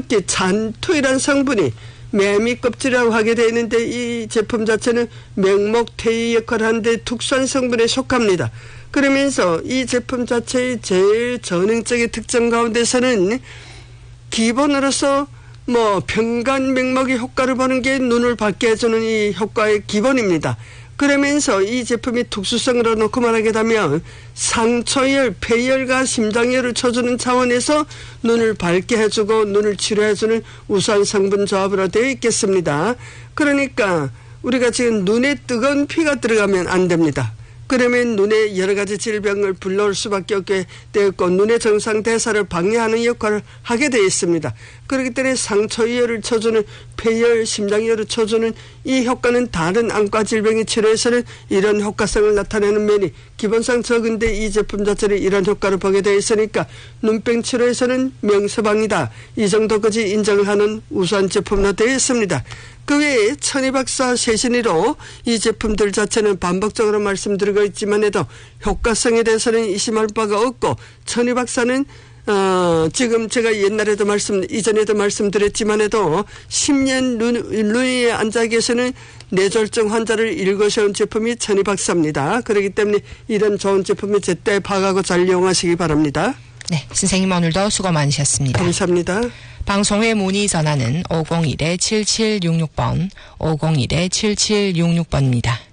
특히 잔토이란 성분이 매미 껍질이라고 하게 되어 있는데 이 제품 자체는 맹목 퇴위 역할을 하는데 특수한 성분에 속합니다. 그러면서 이 제품 자체의 제일 전형적인 특징 가운데서는 기본으로서 평간 맥목의 효과를 보는 게 눈을 밝게 해주는 이 효과의 기본입니다. 그러면서 이 제품이 특수성으로 놓고 말하게 되면 상초열, 폐열과 심장열을 쳐주는 차원에서 눈을 밝게 해주고 눈을 치료해주는 우수한 성분 조합으로 되어 있겠습니다. 그러니까 우리가 지금 눈에 뜨거운 피가 들어가면 안 됩니다. 그러면 눈에 여러 가지 질병을 불러올 수밖에 없게 되었고 눈의 정상 대사를 방해하는 역할을 하게 되어 있습니다. 그렇기 때문에 상초열을 쳐주는 폐열, 심장열을 쳐주는 이 효과는 다른 안과 질병의 치료에서는 이런 효과성을 나타내는 면이 기본상 적은데 이 제품 자체는 이런 효과를 보게 되어 있으니까 눈병 치료에서는 명서방이다. 이 정도까지 인정을 하는 우수한 제품으로 되어 있습니다. 그 외에 천희박사 세신이로 이 제품들 자체는 반복적으로 말씀드리고 있지만 해도 효과성에 대해서는 의심할 바가 없고 천희박사는 지금 제가 이전에도 말씀드렸지만 해도 10년 눈 위에 앉아 계시는 뇌졸중 환자를 일궈세운 제품이 천희박사입니다. 그렇기 때문에 이런 좋은 제품을 제때 파악하고 잘 이용하시기 바랍니다. 네, 선생님 오늘도 수고 많으셨습니다. 감사합니다. 방송회 문의 전화는 501-7766번, 501-7766번입니다.